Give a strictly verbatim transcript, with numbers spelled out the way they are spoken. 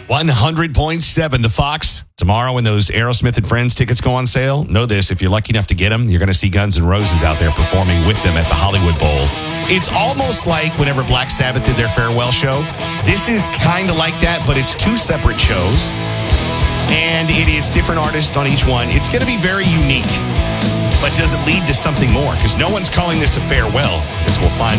one hundred point seven The Fox. Tomorrow when those Aerosmith and Friends tickets go on sale, know this, if you're lucky enough to get them, you're going to see Guns N' Roses out there performing with them at the Hollywood Bowl. It's almost like whenever Black Sabbath did their farewell show. This is kind of like that, but it's two separate shows. And it is different artists on each one. It's going to be very unique. But does it lead to something more? Because no one's calling this a farewell, as we'll find